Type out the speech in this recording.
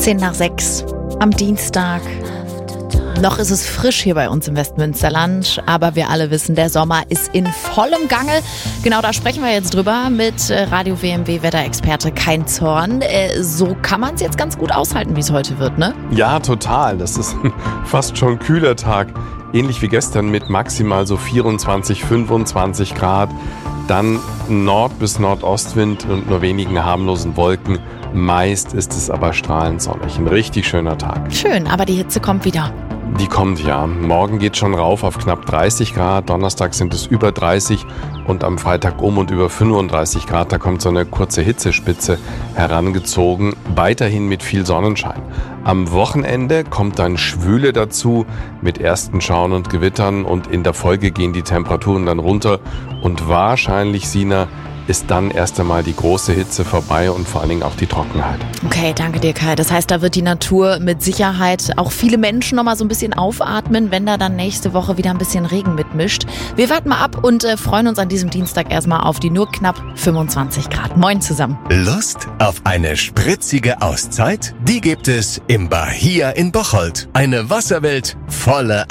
6:10 am Dienstag. Noch ist es frisch hier bei uns im Westmünsterland, aber wir alle wissen, der Sommer ist in vollem Gange. Genau, da sprechen wir jetzt drüber mit Radio WMW Wetterexperte Kein Zorn. So kann man es jetzt ganz gut aushalten, wie es heute wird, ne? Ja, total. Das ist fast schon ein kühler Tag. Ähnlich wie gestern mit maximal so 24, 25 Grad. Dann Nord- bis Nordostwind und nur wenigen harmlosen Wolken. Meist ist es aber strahlend sonnig. Ein richtig schöner Tag. Schön, aber die Hitze kommt wieder. Die kommt ja. Morgen geht schon rauf auf knapp 30 Grad. Donnerstag sind es über 30 und am Freitag und über 35 Grad. Da kommt so eine kurze Hitzespitze herangezogen. Weiterhin mit viel Sonnenschein. Am Wochenende kommt dann Schwüle dazu mit ersten Schauern und Gewittern und in der Folge gehen die Temperaturen dann runter und wahrscheinlich, Sina, ist dann erst einmal die große Hitze vorbei und vor allen Dingen auch die Trockenheit. Okay, danke dir, Kai. Das heißt, da wird die Natur mit Sicherheit auch viele Menschen noch mal so ein bisschen aufatmen, wenn da dann nächste Woche wieder ein bisschen Regen mitmischt. Wir warten mal ab und freuen uns an diesem Dienstag erstmal auf die nur knapp 25 Grad. Moin zusammen. Lust auf eine spritzige Auszeit? Die gibt es im Bahia in Bocholt. Eine Wasserwelt voller